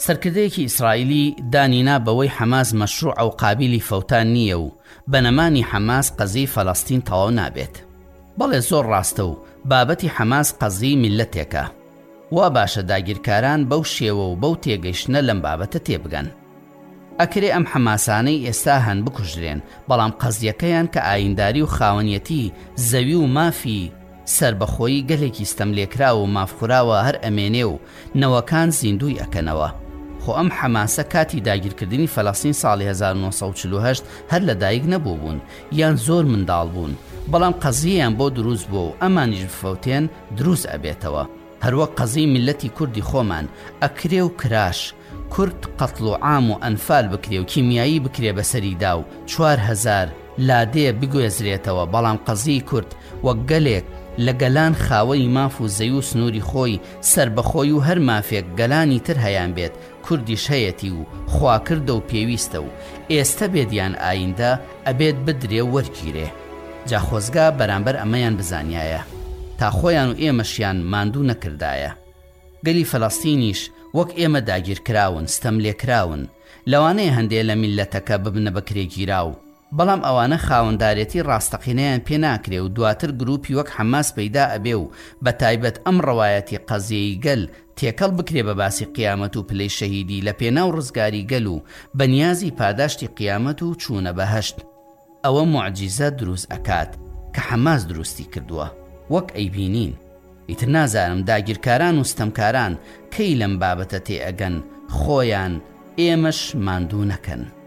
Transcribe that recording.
سەرکردەیەکی ئیسرائیلی دانینا بەوەی حەماس مەشروع و قابلی فەوتان نییە و بەنەمانی حەماس قەزی فەڵەستین تەواو نابێت. بەڵێ زۆر ڕاستە و بابەتی حەماس قەزی میلەتێکە. وا باشە داگیرکاران بەو شێوە و بەو تێگەیشتنە لەم بابەتە تێبگەن. ئەکرێ ئەم حەماسانەی ئێستا هەن بکوژرێن، بەڵام قەزیەکەیان کە ئاینداری و خاوەنیەتی زەوی و مافی سربەخۆیی گەلێکی ستەملێکراوە و مافخوراوە هەر ئەمێنێ و نەوەکان زیندوی ئەکەنەوە. خۆ ئەم حەماسە کاتی داگیرکردنی فەڵەستین ساڵی 1948 هەر لەدایک نەبوو بوون یان زۆر منداڵ بوون، بەڵام قەزیەیان بۆ دروست بووە و ئەمانیش بفەوتێن دروست ئەبێتەوە. هەروەک قەزی میلەتی کوردی خۆمان ئەکرێ و کراش، کورد قەتڵ و عام و ئەنفال بکرێ و کیمیایی بکرێ بەسەریدا و 4000 لادێ بگوێزرێتەوە، بەڵام قەزی کورد وەک گەلێک لە گەلان خاوەی ماف و زەوی و سنووری خۆی سربەخۆی و هەر مافێک گەلانی تر هەیان بێت کوردیش هەیەتی و خواکردە و پێویستە و ئێستا بێدیان ئایندە ئەبێت بدرێ و وەرگیرێ. جا خۆزگا بەرامبەر ئەمەیان بزانایە تا خۆیان و ئێمەشیان ماندوو نەکردایە. گەلی فەڵەستینیش وەک ئێمە داگیرکراون، ستەملێکراون، لەوانەیە هەندێک لە میلەتەکە ببنە بە کرێگیراو، بەڵام ئەوانە خاوەندارێتی ڕاستەقینەیان پێ ناکرێ و دواتر گروپی وەک حەماس پەیدا ئەبێ و بە تایبەت ئەم ڕەوایەتی قەزیەی گەل تێکەڵ بکرێ بە باسی قیامەت و پلەی شەهیدی لە پێناو ڕزگاری گەل و بەنیازی پاداشتی قیامەت و چوونە بەهەشت. ئەوە موعجیزە دروست ئەکات کە حەماس دروستی کردووە، وەک ئەیبینین. ئیتر نازانم داگیرکاران و ستەمکاران کەی لەم بابەتە تێئەگەن خۆیان ئێمەش ماندوو نەکەن.